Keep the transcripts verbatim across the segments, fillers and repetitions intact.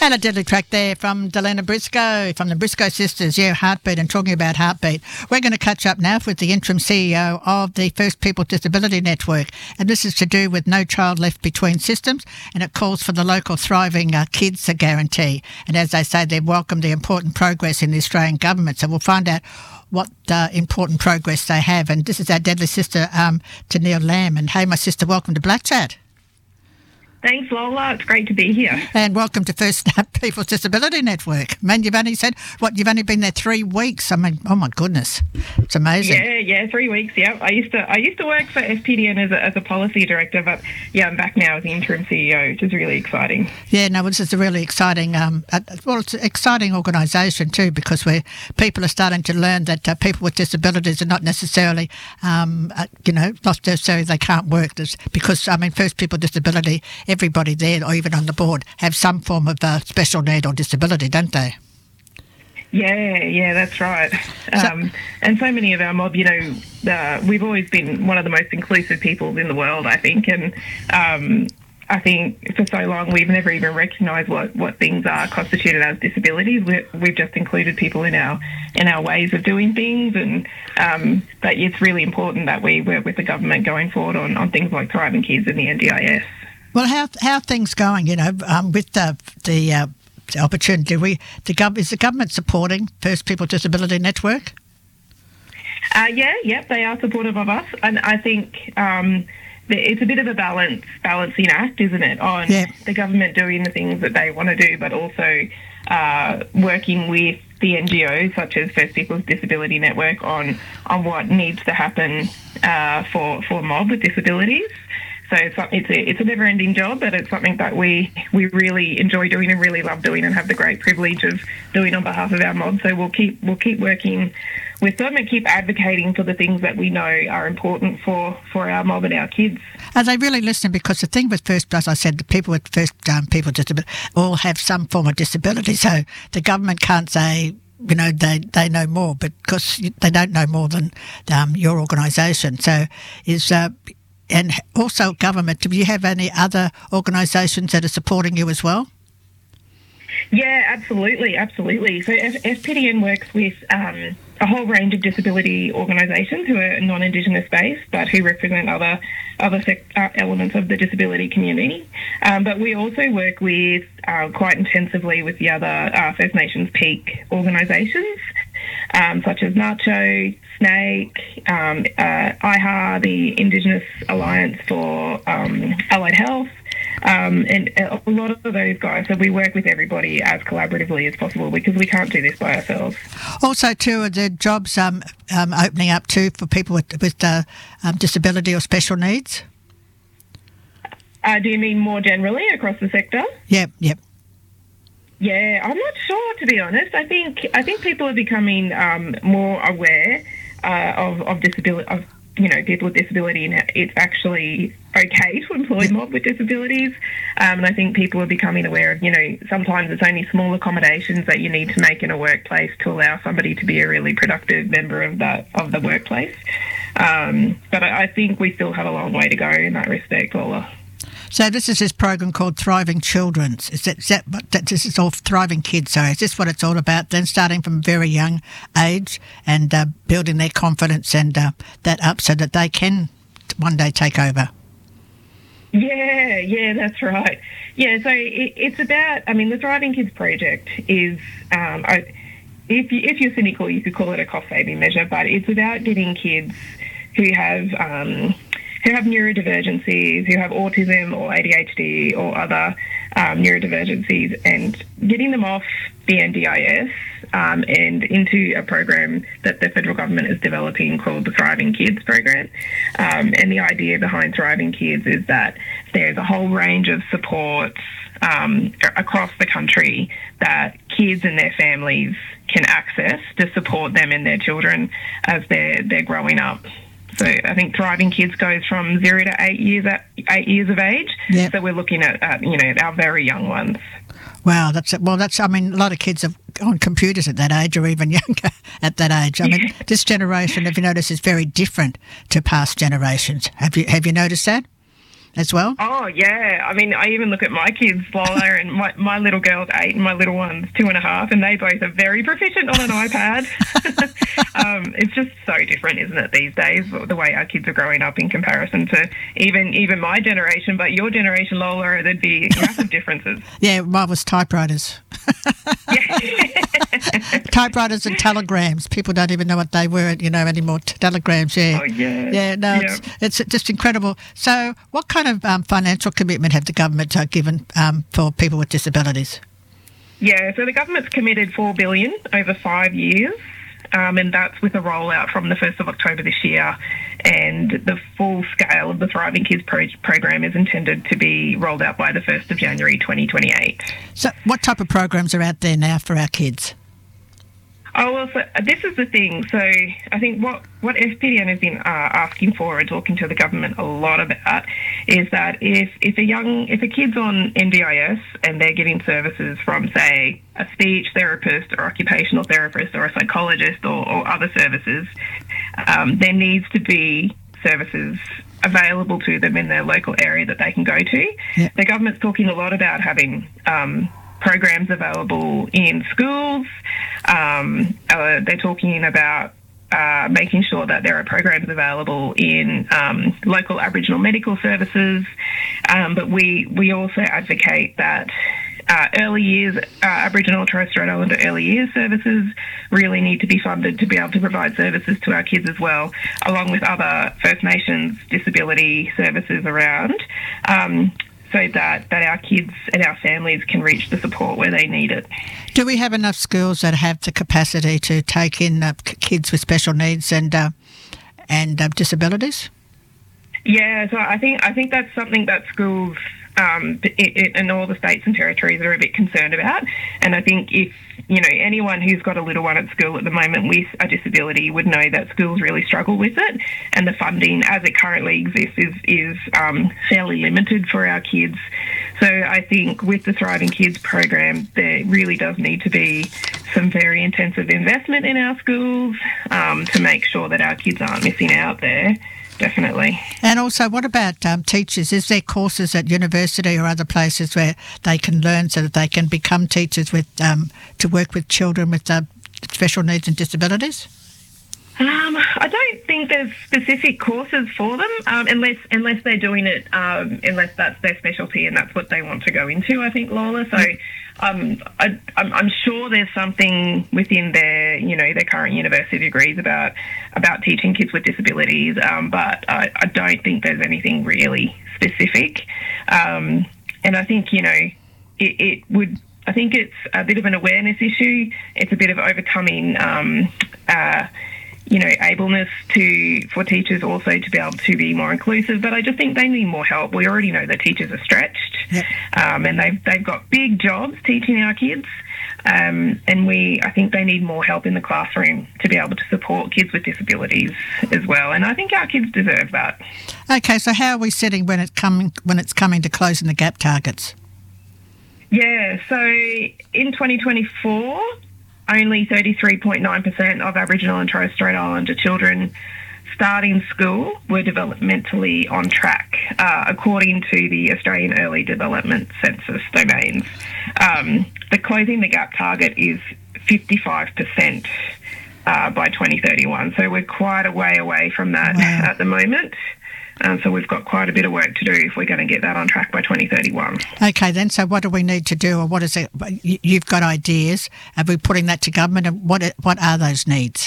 And a deadly track there from Delena Briscoe, from the Briscoe Sisters, yeah, Heartbeat, and talking about Heartbeat. We're going to catch up now with the interim C E O of the First People Disability Network, and this is to do with No Child Left Between systems, and it calls for the local Thriving uh, Kids Guarantee. And as they say, they've welcomed the important progress in the Australian government, so we'll find out what uh, important progress they have. And this is our deadly sister, um, Tennealle Lamb. And hey, my sister, welcome to Black Chat. Thanks, Lola. It's great to be here. And welcome to First People's Disability Network. Man, you've only said, what, you've only been there three weeks. I mean, oh my goodness. It's amazing. Yeah, yeah, three weeks, yeah. I used to I used to work for F P D N as a, as a policy director, but yeah, I'm back now as the interim C E O, which is really exciting. Yeah, no, this is a really exciting, um, uh, well, it's an exciting organisation too, because where people are starting to learn that uh, people with disabilities are not necessarily, um, uh, you know, not necessarily they can't work. There's, because, I mean, First People Disability, everybody there or even on the board have some form of uh, special need or disability, don't they? Yeah, yeah, that's right. So, um, and so many of our mob, you know, uh, we've always been one of the most inclusive people in the world, I think. And um, I think for so long we've never even recognised what, what things are constituted as disabilities. We're, we've just included people in our in our ways of doing things. And um, but it's really important that we work with the government going forward on, on things like Thriving Kids and the N D I S. Well, how how are things going? You know, um, with the the, uh, the opportunity, we the gov is the government supporting First People Disability Network? Uh, yeah, yeah, they are supportive of us, and I think um, it's a bit of a balance balancing act, isn't it? On yeah. the government doing the things that they want to do, but also uh, working with the N G Os such as First People's Disability Network on on what needs to happen uh, for for mob with disabilities. So it's it's a, it's a never-ending job, but it's something that we, we really enjoy doing and really love doing and have the great privilege of doing on behalf of our mob. So we'll keep we'll keep working with them and keep advocating for the things that we know are important for, for our mob and our kids. Are they really listening? Because the thing with First, as I said, the people with First um, People Disability all have some form of disability, so the government can't say, you know, they, they know more, but because they don't know more than um, your organisation. So is... Uh, And also government, do you have any other organisations that are supporting you as well? Yeah, absolutely, absolutely. So F- FPDN works with um, a whole range of disability organisations who are non-Indigenous based, but who represent other other sec- uh, elements of the disability community. Um, but we also work with uh, quite intensively with the other uh, First Nations peak organisations, um, such as NACCHO, SNAKE, um, uh, I H A, the Indigenous Alliance for um, Allied Health, um, and a lot of those guys. So we work with everybody as collaboratively as possible because we can't do this by ourselves. Also, too, are the jobs um, um, opening up too for people with, with uh, um, disability or special needs? Uh, do you mean more generally across the sector? Yep, yep. Yeah, I'm not sure, to be honest. I think I think people are becoming um, more aware uh, of, of disability, of, you know, people with disability, and it's actually okay to employ mob with disabilities. Um, and I think people are becoming aware of, you know, sometimes it's only small accommodations that you need to make in a workplace to allow somebody to be a really productive member of that of the workplace. Um, but I, I think we still have a long way to go in that respect, Lola. So this is this program called Thriving Children. Is that, is that, that this is all Thriving Kids? So is this what it's all about? Then starting from a very young age and uh, building their confidence and uh, that up so that they can one day take over. Yeah, yeah, that's right. Yeah, so it, it's about. I mean, the Thriving Kids project is. Um, I, if you, if you're cynical, you could call it a cost saving measure, but it's about getting kids who have. Um, who have neurodivergencies, who have autism or A D H D or other um, neurodivergencies, and getting them off the N D I S um, and into a program that the federal government is developing called the Thriving Kids program. Um, and the idea behind Thriving Kids is that there's a whole range of supports um, across the country that kids and their families can access to support them and their children as they're, they're growing up. So I think Thriving Kids goes from zero to eight years at eight years of age. Yep. So we're looking at, at you know our very young ones. Wow, that's well. That's I mean, a lot of kids are on computers at that age, or even younger at that age. I mean, this generation, have you noticed, is very different to past generations. Have you have you noticed that? as well? Oh, yeah. I mean, I even look at my kids, Lola, and my, my little girl's eight and my little one's two and a half, and they both are very proficient on an iPad. um, it's just so different, isn't it, these days, the way our kids are growing up in comparison to even even my generation. But your generation, Lola, there'd be massive differences. Yeah, mine was typewriters. Typewriters and telegrams. People don't even know what they were, you know, anymore. Telegrams, yeah. Oh, yeah. Yeah, no, yeah. It's, it's just incredible. So what kind of um, financial commitment have the government uh, given um, for people with disabilities? Yeah, so the government's committed four billion dollars over five years. Um, and that's with a rollout from the first of October this year. And the full scale of the Thriving Kids pro- program is intended to be rolled out by the first of January twenty twenty-eight. So what type of programs are out there now for our kids? Oh, well, so this is the thing. So I think what, what S P D N has been uh, asking for and talking to the government a lot about is that if, if a young, if a kid's on N D I S and they're getting services from, say, a speech therapist or occupational therapist or a psychologist or, or other services, um, there needs to be services available to them in their local area that they can go to. Yeah. The government's talking a lot about having um, programs available in schools. Um, uh, they're talking about uh, making sure that there are programs available in um, local Aboriginal medical services. Um, but we, we also advocate that uh, early years, uh, Aboriginal and Torres Strait Islander early years services really need to be funded to be able to provide services to our kids as well, along with other First Nations disability services around. Um, so that, that our kids and our families can reach the support where they need it. Do we have enough schools that have the capacity to take in uh, kids with special needs and uh, and uh, disabilities? Yeah, so I think I think that's something that schools um, it, it, in all the states and territories are a bit concerned about. And I think if, you know, anyone who's got a little one at school at the moment with a disability would know that schools really struggle with it, and the funding as it currently exists is, is um, fairly limited for our kids. So I think with the Thriving Kids program, there really does need to be some very intensive investment in our schools um, to make sure that our kids aren't missing out there. Definitely. And also, what about um, teachers? Is there courses at university or other places where they can learn so that they can become teachers with um, to work with children with uh, special needs and disabilities? Um, I don't think there's specific courses for them, um, unless unless they're doing it, um, unless that's their specialty and that's what they want to go into, I think, Lola. So um, I, I'm, I'm sure there's something within their, you know, their current university degrees about about teaching kids with disabilities, um, but I, I don't think there's anything really specific. Um, and I think, you know, it, it would... I think it's a bit of an awareness issue. It's a bit of overcoming... Um, uh, you know, ableness to for teachers also to be able to be more inclusive. But I just think they need more help. We already know that teachers are stretched, yep. um, and they've they've got big jobs teaching our kids. Um, and we, I think they need more help in the classroom to be able to support kids with disabilities as well. And I think our kids deserve that. Okay, so how are we sitting when it's coming when it's coming to closing the gap targets? Yeah, so in twenty twenty-four. Only thirty-three point nine percent of Aboriginal and Torres Strait Islander children starting school were developmentally on track, uh, according to the Australian Early Development Census domains. Um, the Closing the Gap target is fifty-five percent uh, by twenty thirty-one, so we're quite a way away from that wow. at the moment. Um, so we've got quite a bit of work to do if we're going to get that on track by twenty thirty-one. Okay, then. So what do we need to do, or what is it? You've got ideas. Are we putting that to government, and what what are those needs?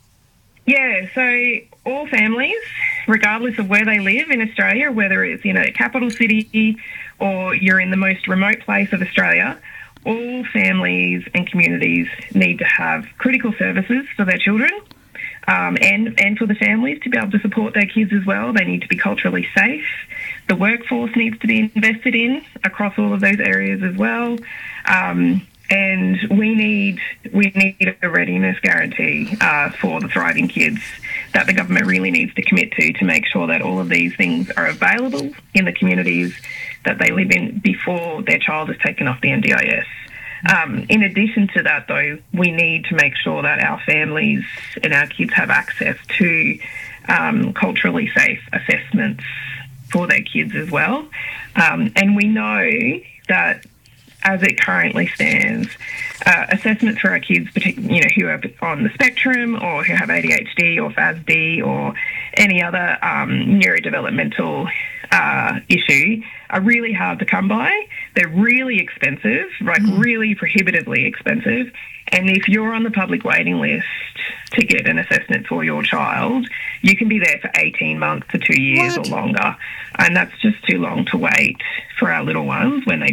Yeah, so all families, regardless of where they live in Australia, whether it's in a capital city or you're in the most remote place of Australia, all families and communities need to have critical services for their children. Um, and, and for the families to be able to support their kids as well. They need to be culturally safe. The workforce needs to be invested in across all of those areas as well. Um, and we need we need a readiness guarantee uh, for the Thriving Kids that the government really needs to commit to to make sure that all of these things are available in the communities that they live in before their child is taken off the N D I S. Um, in addition to that, though, we need to make sure that our families and our kids have access to um, culturally safe assessments for their kids as well. Um, and we know that as it currently stands, uh, assessments for our kids, you know, who are on the spectrum or who have A D H D or F A S D or any other um, neurodevelopmental uh, issue, are really hard to come by. They're really expensive, like mm. really prohibitively expensive. And if you're on the public waiting list to get an assessment for your child, you can be there for eighteen months to two years what? or longer. And that's just too long to wait for our little ones when they